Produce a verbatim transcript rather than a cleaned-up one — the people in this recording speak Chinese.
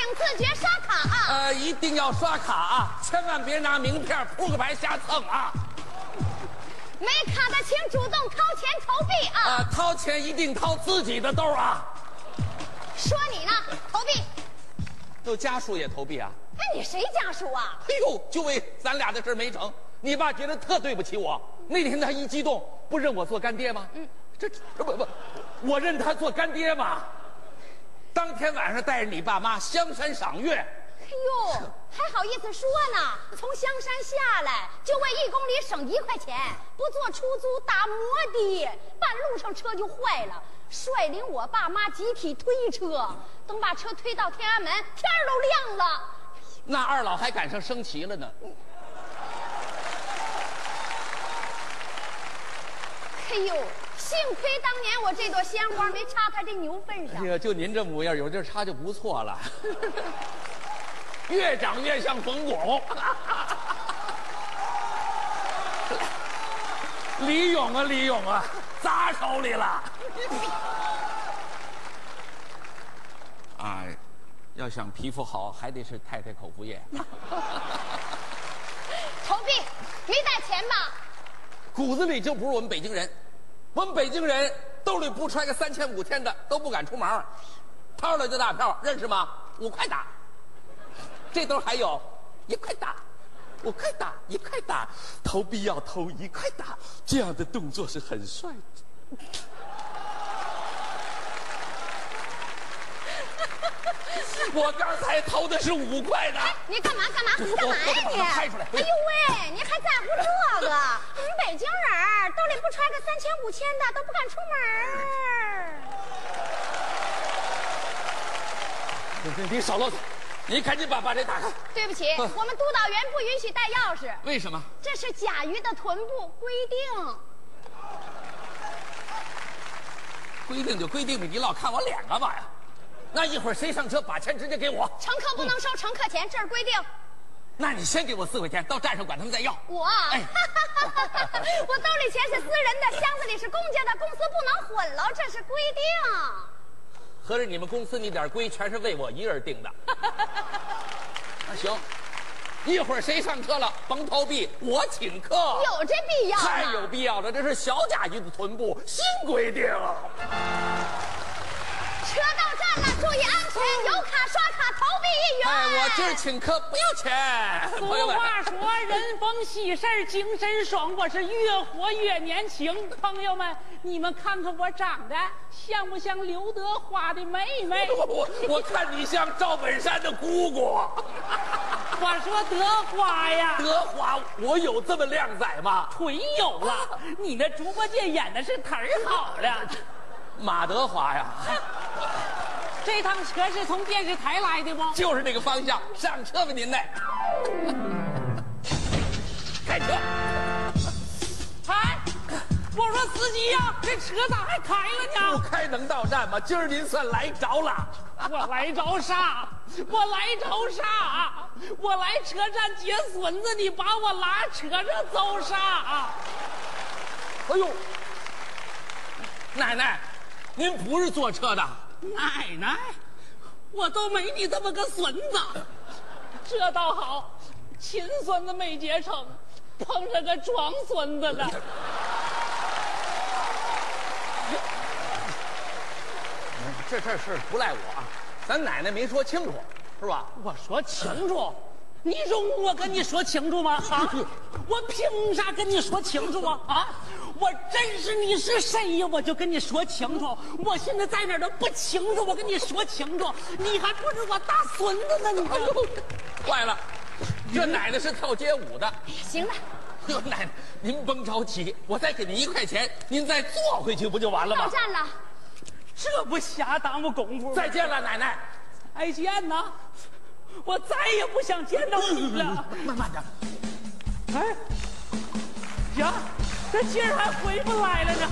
自觉刷卡啊！ 呃，一定要刷卡啊，千万别拿名片扑克牌瞎蹭啊！ 没卡的请主动掏钱投币啊！ 啊，掏钱一定掏自己的兜啊！ 说你呢，投币。 有家属也投币啊？ 哎，你谁家属啊？ 哎呦，就为咱俩的事没成，你爸觉得特对不起我。那天他一激动，不认我做干爹吗？嗯，这这不不，我认他做干爹吗？当天晚上带着你爸妈香山赏月。 哎呦，还好意思说呢！从香山下来就为一公里省一块钱，不坐出租打摩的，半路上车就坏了，率领我爸妈集体推车，等把车推到天安门，天儿都亮了。 那二老还赶上升旗了呢。 哎呦，幸亏当年我这朵鲜花没插他这牛粪上。 哎呀，就您这模样，有地儿插就不错了。越长越像冯巩。李勇啊，李勇啊，砸手里了。啊，要想皮肤好，还得是太太口服液。 投币没带钱吧？ 骨子里就不是我们北京人，我们北京人兜里不揣个三千五千的都不敢出门，掏了就大票，认识吗？五块打。这兜还有，一块打，五块打，一块打，投币要投一块打，这样的动作是很帅的。我刚才投的是五块的。 哎，你干嘛干嘛干嘛呀你？ 拍出来！ 哎呦喂，你还在乎这个？你们北京人兜里不揣个三千五千的都不敢出门。 你你少啰嗦，你赶紧把把这打开。 对不起，我们督导员不允许带钥匙。 为什么？ 这是甲鱼的臀部规定。 规定就规定呗，你老看我脸干嘛呀？那一会儿谁上车把钱直接给我？ 乘客不能收乘客钱，这是规定。 那你先给我四块钱，到站上管他们再要。 我， 哎， 我兜里钱是私人的，箱子里是公家的，公司不能混了，这是规定。 合着你们公司那点规全是为我一人定的。那行，一会儿谁上车了，甭投币，我请客。 有这必要吗？ 太有必要了，这是小甲鱼的臀部新规定。 车到站了，注意安全！有卡刷卡，投币一元。 哎，我今儿请客不要钱。 俗话说，人逢喜事精神爽，我是越活越年轻。朋友们，你们看看我长得像不像刘德华的妹妹？ 我我我看你像赵本山的姑姑。 我说德华呀， 德华，我有这么靓仔吗？ 腿有了，你那猪八戒演的是忒儿好了。 马德华呀。 这趟车是从电视台来的不？ 就是那个方向，上车吧您嘞。开车。 哎，我说司机呀，这车咋还开了呢？ 不开能到站吗？今儿您算来着了。 我来着啥？我来着啥？我来车站接孙子，你把我拉车上走啥？ 哎呦，奶奶，您不是坐车的。 奶奶，我都没你这么个孙子，这倒好，亲孙子没结成，碰上个装孙子的。 这这事不赖我啊，咱奶奶没说清楚，是吧？ 我说清楚，你容我跟你说清楚吗？啊，我凭啥跟你说清楚啊？啊，我认识你是谁呀，我就跟你说清楚。我现在在哪儿都不清楚，我跟你说清楚，你还不是我大孙子呢？你这， 坏了，这奶奶是跳街舞的。 行了， 哟，奶奶，您甭着急，我再给您一块钱，您再坐回去不就完了吗？ 到站了。 这不瞎耽误功夫。 再见了，奶奶。 再见呐，我再也不想见到你了。 慢慢点。 哎，呀，这劲儿还回不来了呢。